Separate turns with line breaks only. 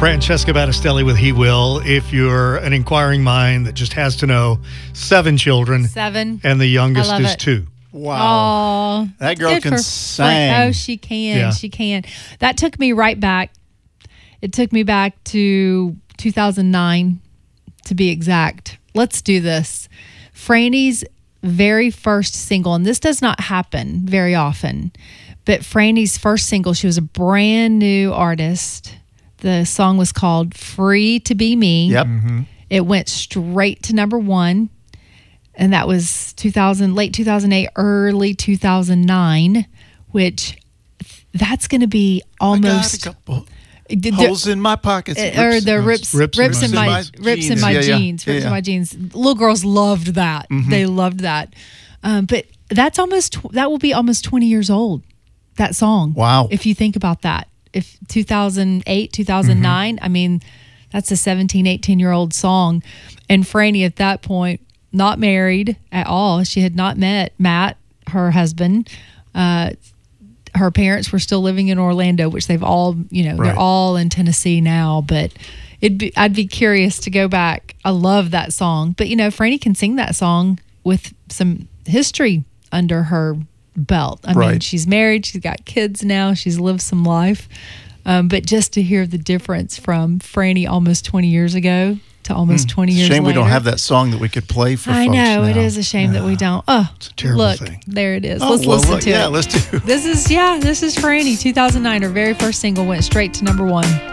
Francesca Battistelli with He Will. If you're an inquiring mind that just has to know, 7 children.
7.
And the youngest is
it.
2.
Wow.
Oh,
that girl can sing.
Oh, she can.
Yeah.
She can. That took me right back. It took me back to 2009, to be exact. Let's do this. Franny's very first single, and this does not happen very often, but Franny's first single, she was a brand new artist. The song was called Free to Be Me.
Yep.
It went straight to number 1. And that was late 2008, early 2009, which that's going to be almost...
I got a couple holes in my pockets.
Or the rips in my jeans. Rips in my jeans. Little girls loved that. They loved that. But that will be almost 20 years old, that song.
Wow.
If you think about that. If 2008, 2009, I mean, that's a 17, 18-year-old song. And Franny at that point, not married at all. She had not met Matt, her husband. Her parents were still living in Orlando, which they've all, they're all in Tennessee now. But I'd be curious to go back. I love that song. But, Franny can sing that song with some history under her belt. I mean, she's married. She's got kids now. She's lived some life. But just to hear the difference from Franny almost 20 years ago to almost 20 years later.
Shame we don't have that song that we could play for folks
I know.
now.
It is a shame that we don't. Oh,
it's a terrible
look,
thing.
There it is. Let's listen to it.
Yeah, let's do it.
This is Franny, 2009. Her very first single went straight to number 1.